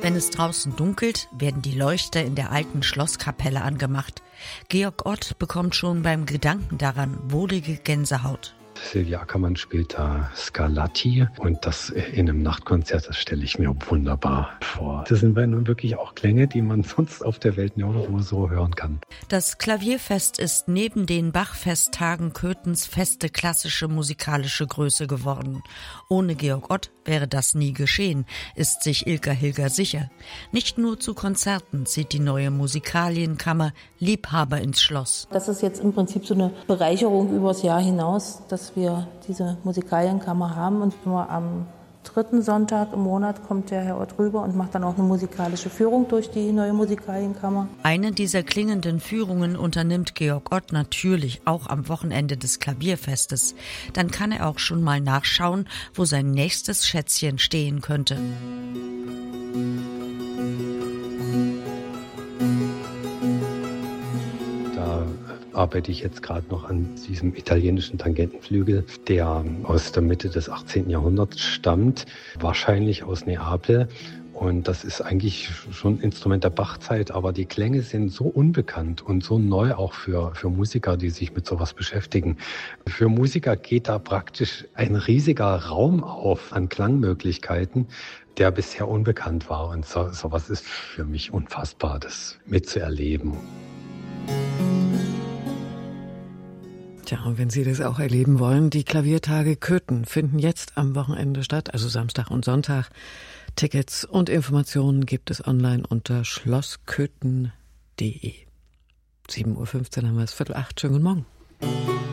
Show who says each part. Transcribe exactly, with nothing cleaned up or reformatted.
Speaker 1: Wenn es draußen dunkelt, werden die Leuchter in der alten Schlosskapelle angemacht. Georg Ott bekommt schon beim Gedanken daran wohlige Gänsehaut.
Speaker 2: Sylvia Ackermann spielt da Scarlatti und das in einem Nachtkonzert, das stelle ich mir wunderbar vor. Das sind nun wirklich auch Klänge, die man sonst auf der Welt nirgendwo so hören kann.
Speaker 1: Das Klavierfest ist neben den Bachfesttagen Köthens feste klassische musikalische Größe geworden. Ohne Georg Ott wäre das nie geschehen, ist sich Ilka Hilger sicher. Nicht nur zu Konzerten zieht die neue Musikalienkammer Liebhaber ins Schloss.
Speaker 3: Das ist jetzt im Prinzip so eine Bereicherung übers Jahr hinaus, dass wir diese Musikalienkammer haben. Und immer am dritten Sonntag im Monat kommt der Herr Ott rüber und macht dann auch eine musikalische Führung durch die neue Musikalienkammer.
Speaker 1: Eine dieser klingenden Führungen unternimmt Georg Ott natürlich auch am Wochenende des Klavierfestes. Dann kann er auch schon mal nachschauen, wo sein nächstes Schätzchen stehen könnte.
Speaker 2: Arbeite ich jetzt gerade noch an diesem italienischen Tangentenflügel, der aus der Mitte des achtzehnten Jahrhunderts stammt, wahrscheinlich aus Neapel. Und das ist eigentlich schon ein Instrument der Bachzeit, aber die Klänge sind so unbekannt und so neu auch für, für Musiker, die sich mit sowas beschäftigen. Für Musiker geht da praktisch ein riesiger Raum auf an Klangmöglichkeiten, der bisher unbekannt war. Und so, sowas ist für mich unfassbar, das mitzuerleben.
Speaker 4: Tja, und wenn Sie das auch erleben wollen, die Klaviertage Köthen finden jetzt am Wochenende statt, also Samstag und Sonntag. Tickets und Informationen gibt es online unter schlossköthen punkt de. sieben Uhr fünfzehn haben wir es, Viertel acht. Schönen guten Morgen.